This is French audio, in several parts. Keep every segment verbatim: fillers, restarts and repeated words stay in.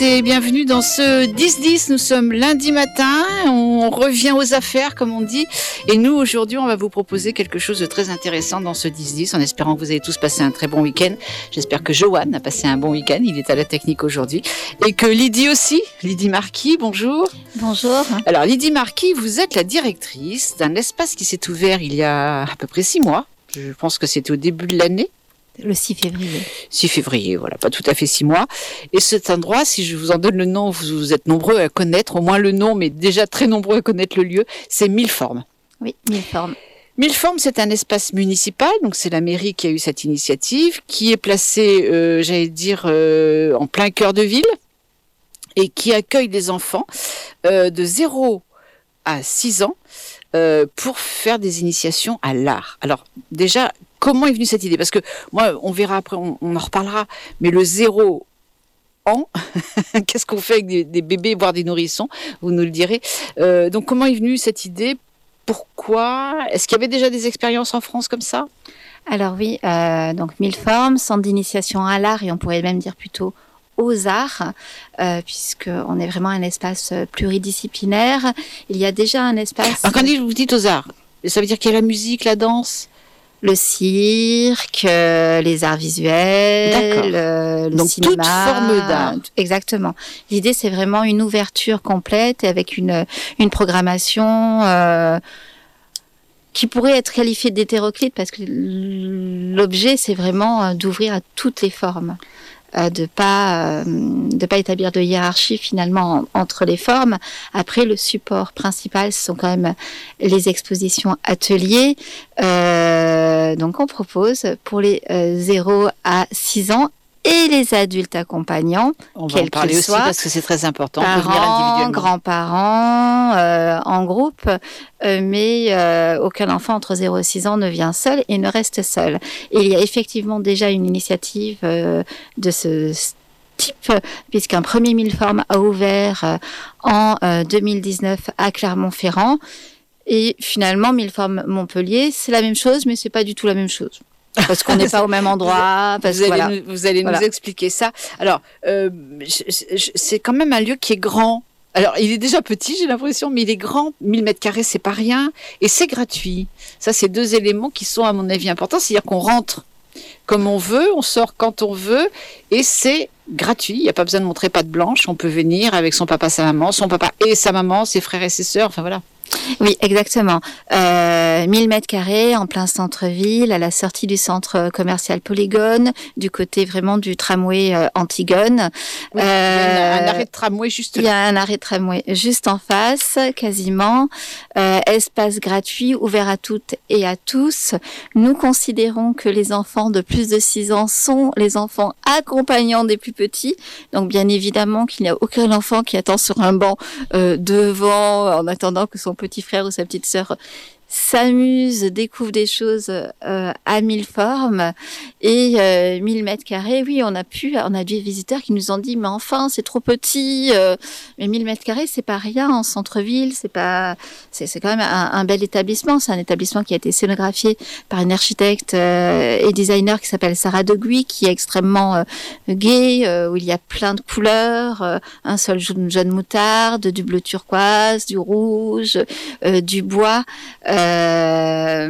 Et bienvenue dans ce dix dix. Nous sommes lundi matin, on revient aux affaires comme on dit. Et nous aujourd'hui on va vous proposer quelque chose de très intéressant dans ce dix dix en espérant que vous avez tous passé un très bon week-end. J'espère que Johan a passé un bon week-end, il est à la technique aujourd'hui. Et que Lydie aussi, Lydie Marquis, bonjour. Bonjour. Alors Lydie Marquis, vous êtes la directrice d'un espace qui s'est ouvert il y a à peu près six mois. Je pense que c'était au début de l'année. Le six février. six février, voilà, pas tout à fait six mois. Et cet endroit, si je vous en donne le nom, vous, vous êtes nombreux à connaître, au moins le nom, mais déjà très nombreux à connaître le lieu, c'est Milleformes. Oui, Milleformes. Milleformes, c'est un espace municipal, donc c'est la mairie qui a eu cette initiative, qui est placée, euh, j'allais dire, euh, en plein cœur de ville, et qui accueille des enfants euh, de zéro à six ans euh, pour faire des initiations à l'art. Alors, déjà, comment est venue cette idée ? Parce que moi, on verra après, on, on en reparlera, mais le zéro an, qu'est-ce qu'on fait avec des, des bébés, voire des nourrissons ? Vous nous le direz. Euh, donc, comment est venue cette idée ? Pourquoi ? Est-ce qu'il y avait déjà des expériences en France comme ça ? Alors oui, euh, donc Milleformes, centre d'initiation à l'art, et on pourrait même dire plutôt aux arts, euh, puisqu'on est vraiment un espace pluridisciplinaire. Il y a déjà un espace... Alors, quand vous dites aux arts, ça veut dire qu'il y a la musique, la danse ? Le cirque, euh, les arts visuels, euh, le Donc, cinéma. toute forme d'art. Exactement. L'idée, c'est vraiment une ouverture complète avec une, une programmation euh, qui pourrait être qualifiée d'hétéroclite parce que l'objet, c'est vraiment d'ouvrir à toutes les formes. Euh, de pas euh, de pas établir de hiérarchie finalement en, entre les formes. Après, le support principal, ce sont quand même les expositions ateliers. Euh, donc, on propose pour les euh, zéro à six ans et les adultes accompagnants, on va en parler aussi parce que c'est très important. Parents, on peut venir individuellement. Grands-parents, euh, en groupe, euh, mais euh, aucun enfant entre zéro et six ans ne vient seul et ne reste seul. Et il y a effectivement déjà une initiative euh, de ce type, puisqu'un premier Milleformes a ouvert euh, en euh, deux mille dix-neuf à Clermont-Ferrand. Et finalement, Milleformes Montpellier, c'est la même chose, mais c'est pas du tout la même chose. Parce qu'on n'est pas au même endroit. Parce vous, allez voilà. nous, vous allez voilà. nous expliquer ça. Alors, euh, c'est quand même un lieu qui est grand. Alors, il est déjà petit, j'ai l'impression, mais il est grand. mille mètres carrés, c'est pas rien. Et c'est gratuit. Ça, c'est deux éléments qui sont, à mon avis, importants. C'est-à-dire qu'on rentre comme on veut, on sort quand on veut, et c'est gratuit. Il n'y a pas besoin de montrer patte blanche. On peut venir avec son papa, sa maman, son papa et sa maman, ses frères et ses sœurs. Enfin, voilà. Oui, exactement. Euh, mille mètres carrés en plein centre-ville, à la sortie du centre commercial Polygone, du côté vraiment du tramway euh, Antigone. Oui, euh, il y a un arrêt de tramway juste là. Il y a un arrêt de tramway juste en face, quasiment. Euh, espace gratuit, ouvert à toutes et à tous. Nous considérons que les enfants de plus de six ans sont les enfants accompagnants des plus petits. Donc, bien évidemment qu'il n'y a aucun enfant qui attend sur un banc euh, devant, en attendant que son petit frère ou sa petite sœur s'amuse, découvre des choses euh, à Milleformes et euh, mille mètres carrés. Oui, on a pu, on a des visiteurs qui nous ont dit, mais enfin, c'est trop petit. Euh, mais mille mètres carrés, c'est pas rien en centre-ville. C'est pas, c'est, c'est quand même un, un bel établissement. C'est un établissement qui a été scénographié par une architecte euh, et designer qui s'appelle Sarah Deguy, qui est extrêmement euh, gai, euh, où il y a plein de couleurs, euh, un seul jaune, jaune moutarde, du bleu turquoise, du rouge, euh, du bois. Euh, Euh,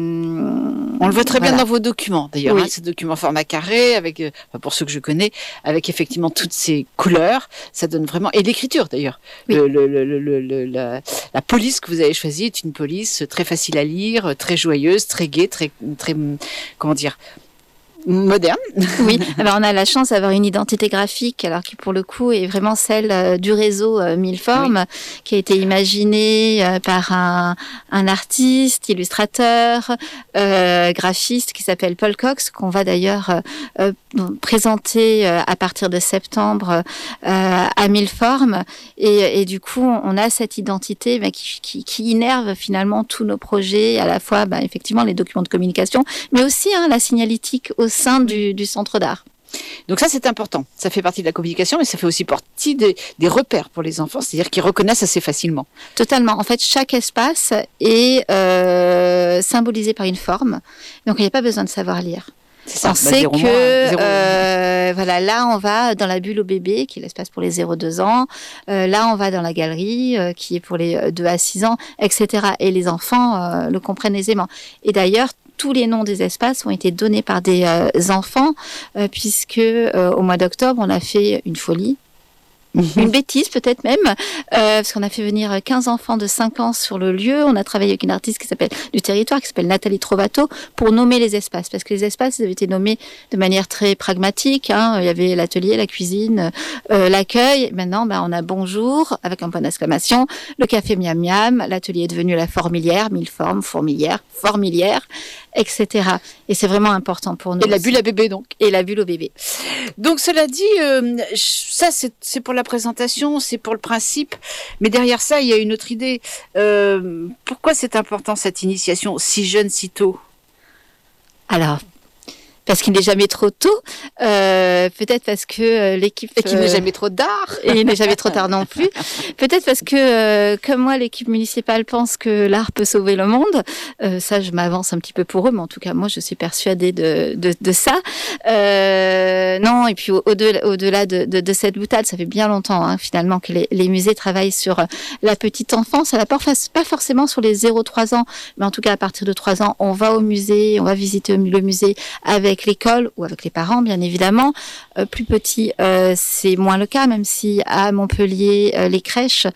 on le voit très voilà. bien dans vos documents, d'ailleurs, oui. hein, ces documents format carré, avec, euh, pour ceux que je connais, avec effectivement toutes ces couleurs, ça donne vraiment, et l'écriture d'ailleurs, oui. le, le, le, le, le, la, la police que vous avez choisie est une police très facile à lire, très joyeuse, très gaie, très, très, comment dire, moderne. Oui, alors on a la chance d'avoir une identité graphique, alors qui pour le coup est vraiment celle euh, du réseau euh, Milleformes, oui. qui a été imaginée euh, par un, un artiste, illustrateur, euh, graphiste qui s'appelle Paul Cox, qu'on va d'ailleurs euh, présenter euh, à partir de septembre euh, à Milleformes. Et, et du coup, on a cette identité bah, qui, qui, qui innerve finalement tous nos projets, à la fois bah, effectivement les documents de communication, mais aussi hein, la signalétique au sein du, du centre d'art. Donc ça, c'est important. Ça fait partie de la communication, mais ça fait aussi partie des, des repères pour les enfants, c'est-à-dire qu'ils reconnaissent assez facilement. Totalement. En fait, chaque espace est euh, symbolisé par une forme. Donc, il n'y a pas besoin de savoir lire. C'est ça, on bah, sait zéro que moins, zéro. euh, voilà, là on va dans la bulle au bébé, qui est l'espace pour les zéro à deux ans. Euh, là on va dans la galerie, euh, qui est pour les deux à six ans, et cetera. Et les enfants euh, le comprennent aisément. Et d'ailleurs, tous les noms des espaces ont été donnés par des euh, enfants, euh, puisque euh, au mois d'octobre, on a fait une folie. Une bêtise peut-être même, euh, parce qu'on a fait venir quinze enfants de cinq ans sur le lieu. On a travaillé avec une artiste qui s'appelle du territoire, qui s'appelle Nathalie Trovato, pour nommer les espaces. Parce que les espaces, ils avaient été nommés de manière très pragmatique. Hein. Il y avait l'atelier, la cuisine, euh, l'accueil. Maintenant, ben, on a bonjour, avec un point d'exclamation, le café miam miam. L'atelier est devenu la formilière, mille formes, fourmilière, formilière, et cetera. Et c'est vraiment important pour nous. Et la bulle à bébé, donc. Et la bulle au bébé. Donc, cela dit, euh, ça, c'est, c'est pour la présentation, c'est pour le principe. Mais derrière ça, il y a une autre idée. Euh, pourquoi c'est important, cette initiation, si jeune, si tôt ? Alors, parce qu'il n'est jamais trop tôt, euh, peut-être parce que euh, l'équipe... Et qu'il euh, n'est jamais trop tard. Et il n'est jamais trop tard non plus. Peut-être parce que, euh, comme moi, l'équipe municipale pense que l'art peut sauver le monde. Euh, ça, je m'avance un petit peu pour eux, mais en tout cas, moi, je suis persuadée de, de, de ça. Euh, non, et puis au- au-delà, au-delà de, de, de cette boutade, ça fait bien longtemps, hein, finalement, que les, les musées travaillent sur la petite enfance. Elle pas, pas forcément sur les zéro à trois ans, mais en tout cas, à partir de trois ans, on va au musée, on va visiter le musée avec l'école ou avec les parents, bien évidemment. Euh, plus petit, euh, c'est moins le cas, même si à Montpellier, euh, les crèches,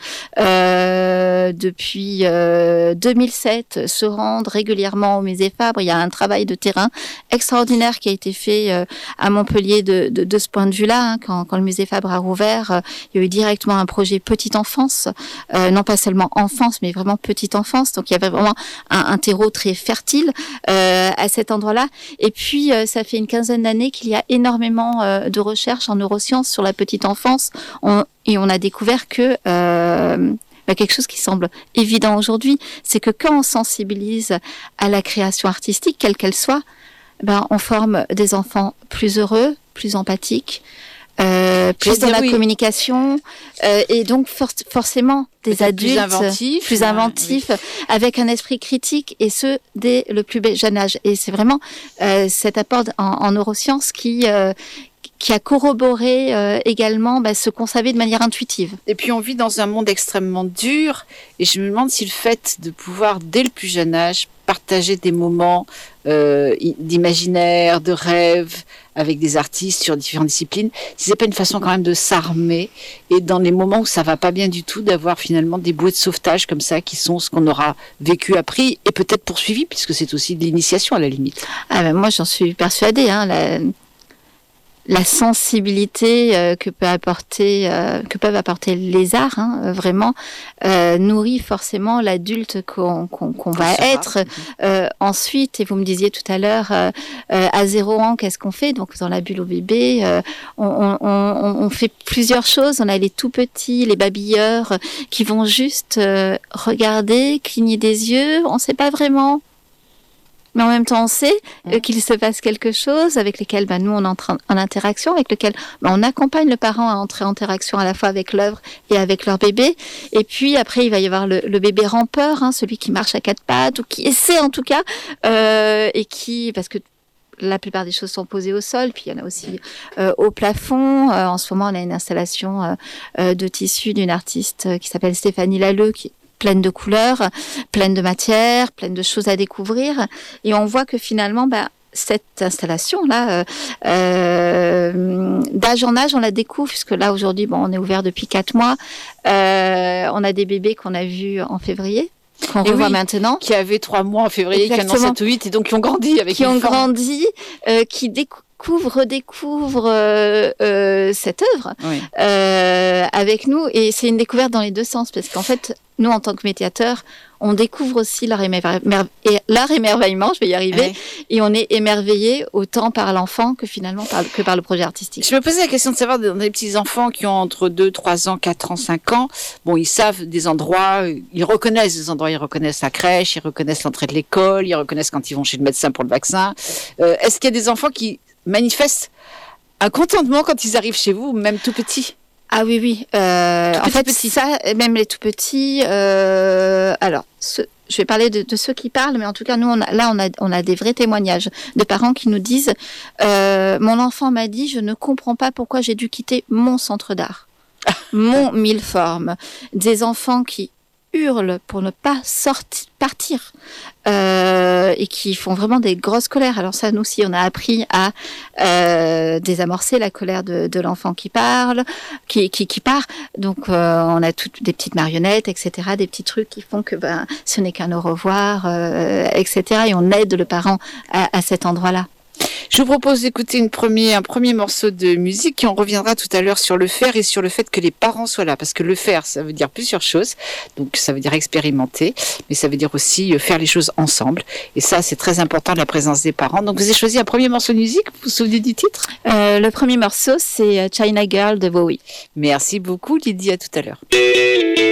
euh, depuis euh, deux mille sept, se rendent régulièrement au musée Fabre. Il y a un travail de terrain extraordinaire qui a été fait euh, à Montpellier de, de, de ce point de vue-là. Hein, quand, quand le musée Fabre a rouvert, euh, il y a eu directement un projet petite enfance, euh, non pas seulement enfance, mais vraiment petite enfance. Donc il y avait vraiment un, un terreau très fertile euh, à cet endroit-là. Et puis, euh, ça fait une quinzaine d'années qu'il y a énormément euh, de recherches en neurosciences sur la petite enfance. On, et on a découvert que euh, bah, quelque chose qui semble évident aujourd'hui, c'est que quand on sensibilise à la création artistique, quelle qu'elle soit, ben, on forme des enfants plus heureux, plus empathiques, euh, plus dans dire, la oui. communication, euh, et donc for- forcément des Peut-être adultes plus inventifs, plus euh, inventifs, avec un esprit critique, et ce dès le plus jeune âge. Et c'est vraiment euh, cet apport en, en neurosciences qui euh, qui a corroboré euh, également bah, ce qu'on savait de manière intuitive. Et puis on vit dans un monde extrêmement dur, et je me demande si le fait de pouvoir, dès le plus jeune âge, partager des moments euh, d'imaginaire, de rêve, avec des artistes sur différentes disciplines, si c'est pas une façon quand même de s'armer, et dans les moments où ça va pas bien du tout, d'avoir finalement des bouées de sauvetage comme ça, qui sont ce qu'on aura vécu, appris, et peut-être poursuivi, puisque c'est aussi de l'initiation à la limite. Ah ben moi j'en suis persuadée, hein, la... la sensibilité euh, que peut apporter, euh, que peuvent apporter les arts, hein, vraiment euh, nourrit forcément l'adulte qu'on, qu'on, qu'on va être. Euh, ensuite, et vous me disiez tout à l'heure, euh, euh, à zéro ans, qu'est-ce qu'on fait ? Donc dans la bulle au bébé, euh, on, on, on, on fait plusieurs choses. On a les tout petits, les babilleurs, euh, qui vont juste euh, regarder, cligner des yeux. On ne sait pas vraiment. Mais en même temps, on sait euh, qu'il se passe quelque chose avec lesquels bah, nous, on entre en, en interaction, avec lequel bah, on accompagne le parent à entrer en interaction à la fois avec l'œuvre et avec leur bébé. Et puis après, il va y avoir le, le bébé rampeur, hein, celui qui marche à quatre pattes, ou qui essaie en tout cas, euh, et qui, parce que la plupart des choses sont posées au sol, puis il y en a aussi euh, au plafond. Euh, en ce moment, on a une installation euh, euh, de tissu d'une artiste euh, qui s'appelle Stéphanie Lalleux, qui pleine de couleurs, pleine de matières, pleine de choses à découvrir. Et on voit que finalement, bah, cette installation-là, euh, euh, d'âge en âge, on la découvre, puisque là, aujourd'hui, bon, on est ouvert depuis quatre mois. Euh, on a des bébés qu'on a vus en février, qu'on Et revoit oui, maintenant. Qui avaient trois mois en février, Exactement. qui en ont sept ou huit, et donc qui ont grandi avec Qui une ont forme. grandi, euh, qui découvrent, redécouvrent euh, euh, cette œuvre Oui. euh, avec nous. Et c'est une découverte dans les deux sens, parce qu'en fait, nous, en tant que médiateurs, on découvre aussi l'art, émerve... et l'art émerveillement, je vais y arriver, Ouais. et on est émerveillé autant par l'enfant que finalement par, que par le projet artistique. Je me posais la question de savoir, dans les petits-enfants qui ont entre deux, trois ans, quatre ans, cinq ans, bon, ils savent des endroits, ils reconnaissent des endroits, ils reconnaissent la crèche, ils reconnaissent l'entrée de l'école, ils reconnaissent quand ils vont chez le médecin pour le vaccin. Euh, est-ce qu'il y a des enfants qui manifestent un contentement quand ils arrivent chez vous, même tout petits ? Ah oui, oui. Euh, Tout en petit, fait, petit. ça, même les tout petits, euh, alors, ce, je vais parler de, de ceux qui parlent, mais en tout cas, nous, on a, là, on a, on a des vrais témoignages de parents qui nous disent euh, « Mon enfant m'a dit, je ne comprends pas pourquoi j'ai dû quitter mon centre d'art, mon mille formes. » Des enfants qui hurlent pour ne pas sortir, partir, euh, et qui font vraiment des grosses colères. Alors ça, nous aussi, on a appris à euh, désamorcer la colère de, de l'enfant qui parle, qui, qui, qui part. Donc, euh, on a toutes des petites marionnettes, et cetera, des petits trucs qui font que ben, ce n'est qu'un au revoir, euh, et cetera. Et on aide le parent à, à cet endroit-là. Je vous propose d'écouter une premier, un premier morceau de musique et on reviendra tout à l'heure sur le faire et sur le fait que les parents soient là. Parce que le faire, ça veut dire plusieurs choses. Donc, ça veut dire expérimenter, mais ça veut dire aussi faire les choses ensemble. Et ça, c'est très important, la présence des parents. Donc, vous avez choisi un premier morceau de musique. Vous vous souvenez du titre ? euh, Le premier morceau, c'est China Girl de Bowie. Merci beaucoup, Lydie. À tout à l'heure.